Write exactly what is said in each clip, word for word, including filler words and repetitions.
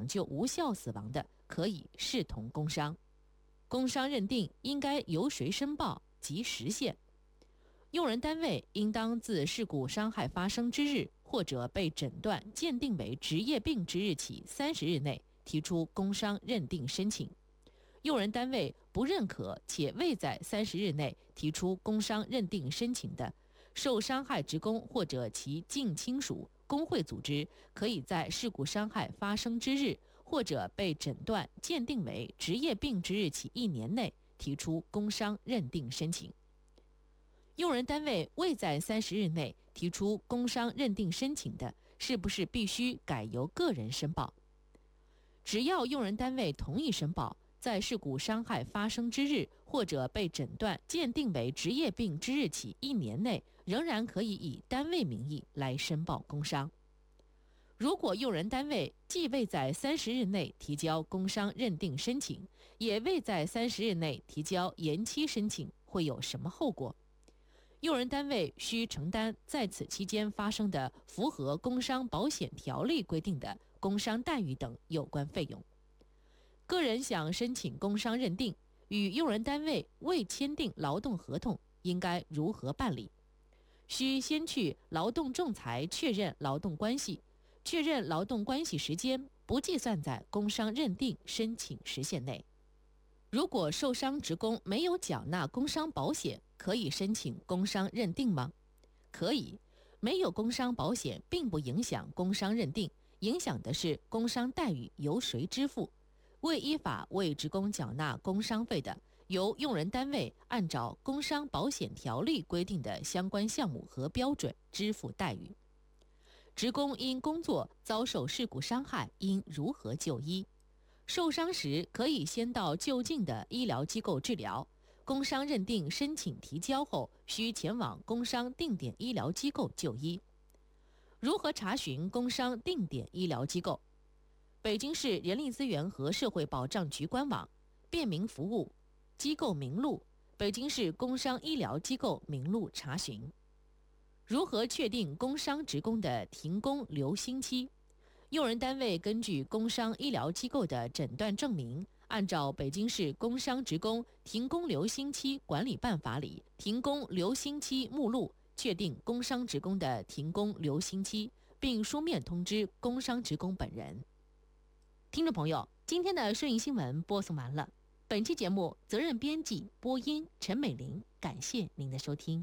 就无效死亡的，可以视同工伤。工伤认定应该由谁申报及时限？用人单位应当自事故伤害发生之日或者被诊断鉴定为职业病之日起三十日内提出工伤认定申请。用人单位不认可且未在三十日内提出工伤认定申请的，受伤害职工或者其近亲属、工会组织，可以在事故伤害发生之日或者被诊断鉴定为职业病之日起一年内提出工伤认定申请。用人单位未在三十日内提出工伤认定申请的，是不是必须改由个人申报？只要用人单位同意申报，在事故伤害发生之日或者被诊断鉴定为职业病之日起一年内，仍然可以以单位名义来申报工伤。如果用人单位既未在三十日内提交工伤认定申请，也未在三十日内提交延期申请，会有什么后果？用人单位需承担在此期间发生的符合工伤保险条例规定的工伤待遇等有关费用。个人想申请工伤认定，与用人单位未签订劳动合同，应该如何办理？需先去劳动仲裁确认劳动关系，确认劳动关系时间不计算在工伤认定申请时限内。如果受伤职工没有缴纳工伤保险，可以申请工伤认定吗？可以，没有工伤保险并不影响工伤认定，影响的是工伤待遇由谁支付。未依法为职工缴纳工伤费的，由用人单位按照工伤保险条例规定的相关项目和标准支付待遇。职工因工作遭受事故伤害，应如何就医？受伤时可以先到就近的医疗机构治疗，工伤认定申请提交后，需前往工伤定点医疗机构就医。如何查询工伤定点医疗机构？北京市人力资源和社会保障局官网、便民服务、机构名录、北京市工伤医疗机构名录查询。如何确定工伤职工的停工留薪期？用人单位根据工伤医疗机构的诊断证明，按照北京市工伤职工停工留薪期管理办法里停工留薪期目录，确定工伤职工的停工留薪期，并书面通知工伤职工本人。听众朋友，今天的摄影新闻播送完了。本期节目责任编辑播音陈美玲，感谢您的收听。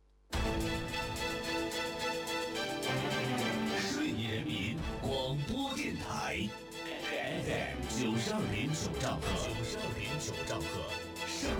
顺义人民广播电台 F M 九十二点九兆赫，九十二点九兆赫。